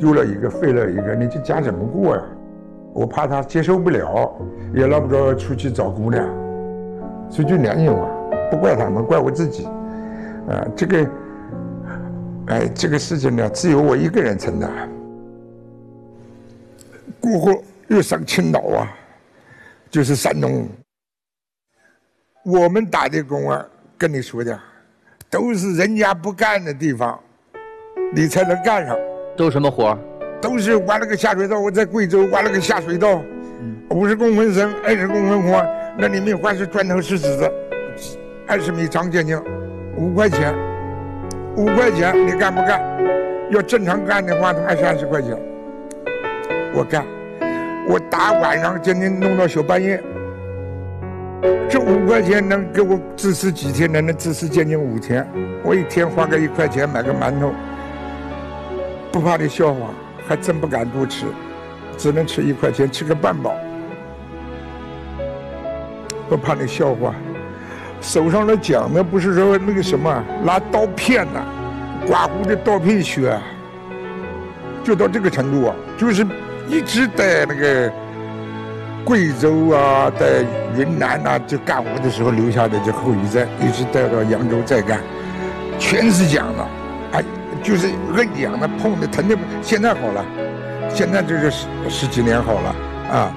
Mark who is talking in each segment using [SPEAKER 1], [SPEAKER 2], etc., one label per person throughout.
[SPEAKER 1] 丢了一个废了一个，你这家怎么过呀？我怕他接受不了，也捞不着出去找姑娘，所以就联系我，不怪他们，怪我自己。这个事情呢，只有我一个人承担。过后又上青岛啊，就是山东。我们打的工啊，跟你说的，都是人家不干的地方，你才能干上。
[SPEAKER 2] 都什么活？
[SPEAKER 1] 都是挖了个下水道，我在贵州挖了个下水道，50公分深，20公分宽，那里面还是砖头石子的，20米长见径，5块钱，5块钱你干不干？要正常干的话，他妈30块钱。我干，我大晚上今天弄到小半夜，这5块钱能给我支持几天呢？能支持将近5天。我一天花个1块钱买个馒头，不怕你笑话。还真不敢多吃，只能吃1块钱，吃个半饱。不怕你笑话，手上的讲呢，不是说那个什么拿刀片呐，刮胡的刀片削，就到这个程度啊，就是一直在那个贵州啊，在云南啊，就干活的时候留下的这后遗症，一直带到扬州再干，全是讲的，哎。就是摁痒的、碰的、疼的，现在好了，现在这个十几年好了啊。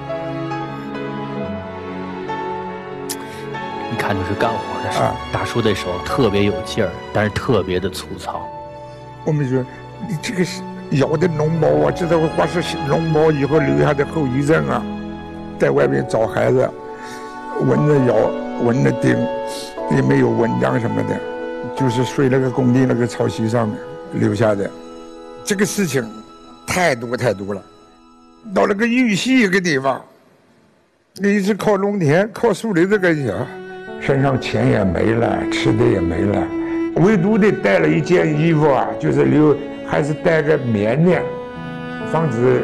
[SPEAKER 2] 一看就是干活的时候，大叔的手特别有劲儿，但是特别的粗糙。
[SPEAKER 1] 我们说，你这个是咬的脓包啊，知道花是脓包以后留下的后遗症啊，在外面找孩子，蚊子咬、蚊子叮，也没有蚊帐什么的，就是睡那个工地那个草席上面。留下的这个事情太多了，到了个玉溪一个地方，你是靠农田靠树林这个小，身上钱也没了，吃的也没了，唯独的带了一件衣服啊，就是还是带个棉的，防止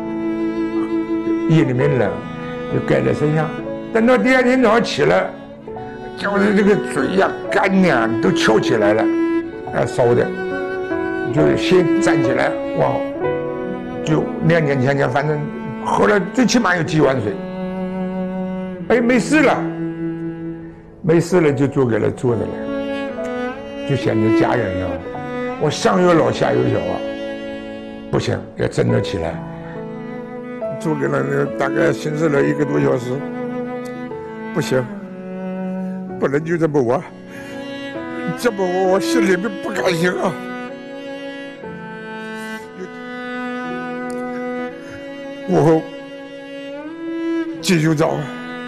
[SPEAKER 1] 夜里面冷，就盖在身上。等到第2天早上起来，就是这个嘴呀、肝呀都翘起来了，烧的。就先站起来，哇，就2年前，反正喝了最起码有几碗水。哎，没事了就做给他做的了，就显得家人了。我上有老下有小啊，不行，要争得起来。做给了大概寻思了1个多小时，不行，不能就这么玩，这么我心里面不高兴啊。过后继续找，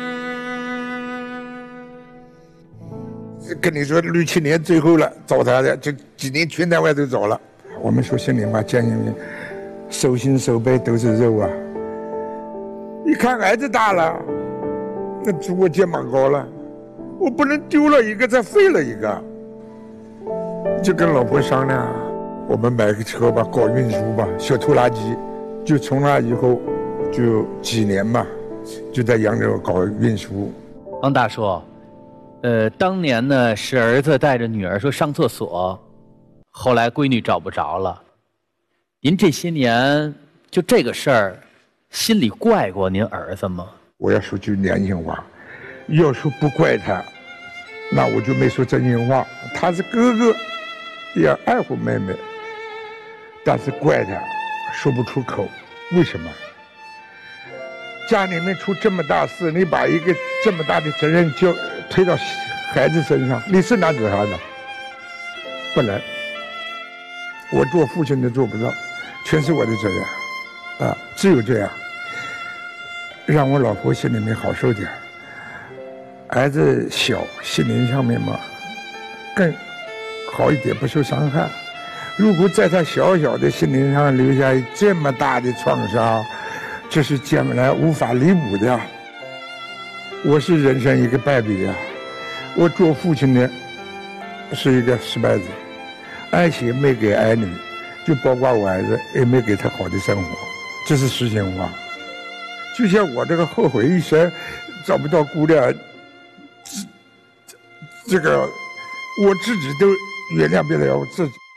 [SPEAKER 1] 跟你说6、7年最后了，找他的这几年全在外头找了。我们说心里话，见人手心手背都是肉啊！一看孩子大了，那足我肩膀高了，我不能丢了一个再废了一个，就跟老婆商量，我们买个车吧，搞运输吧，小拖拉机。就从那以后，就几年吧，就在扬州搞运输。
[SPEAKER 2] 王大叔，当年呢是儿子带着女儿说上厕所，后来闺女找不着了。您这些年就这个事儿，心里怪过您儿子吗？
[SPEAKER 1] 我要说句良心话，要说不怪他，那我就没说真心话。他是哥哥，也爱护妹妹，但是怪他。说不出口，为什么？家里面出这么大事，你把一个这么大的责任就推到孩子身上，你是哪子啥的？不能，我做父亲的做不到，全是我的责任啊！只有这样，让我老婆心里面好受点。儿子小，心灵上面嘛更好一点，不受伤害。如果在他小小的心灵上留下这么大的创伤，这是将来无法弥补的。我是人生一个败笔啊！我做父亲的是一个失败者，而且没给儿女，就包括我儿子也没给他好的生活，这是实情话。就像我这个后悔一生找不到姑娘，这个我自己都原谅不了我自己。